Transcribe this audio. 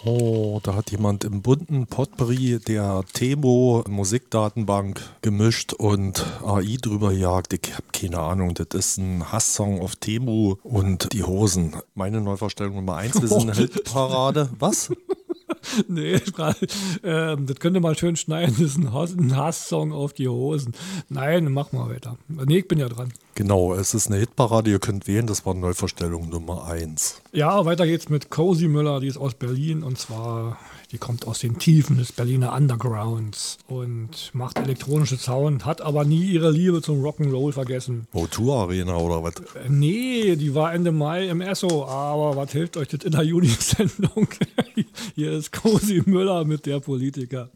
Oh, da hat jemand im bunten Potpourri der Temo Musikdatenbank gemischt und AI drüber gejagt. Ich habe keine Ahnung, das ist ein Hasssong auf Temu und die Hosen. Meine Neuvorstellung Nummer 1, wir sind eine Hitparade. Was? Nee, das könnte man schön schneiden, das ist ein Hass-Song auf die Hosen. Nein, mach mal weiter. Nee, ich bin ja dran. Genau, es ist eine Hitparade, ihr könnt wählen, das war Neuvorstellung Nummer 1. Ja, weiter geht's mit Cozy Müller, die ist aus Berlin und zwar, die kommt aus den Tiefen des Berliner Undergrounds und macht elektronische Sound, hat aber nie ihre Liebe zum Rock'n'Roll vergessen. O2 Arena oder was? Nee, die war Ende Mai im Esso, aber was hilft euch das in der Juni-Sendung? Hier ist Cozy Müller mit der Politiker.